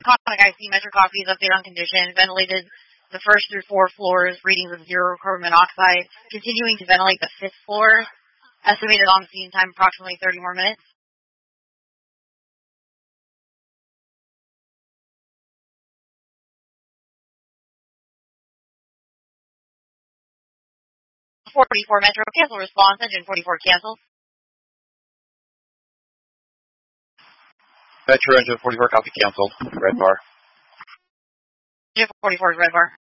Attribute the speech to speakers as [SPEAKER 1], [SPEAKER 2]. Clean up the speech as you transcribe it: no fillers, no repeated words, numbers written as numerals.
[SPEAKER 1] Conic IC measure copies, update on condition, ventilated the first through 4 floors, readings of 0 carbon monoxide, continuing to ventilate the 5th floor, estimated on scene time approximately 30 more minutes. 44 Metro, cancel response, engine 44 cancel.
[SPEAKER 2] Metro engine 44 copy canceled, red bar.
[SPEAKER 1] Engine 44 is red bar.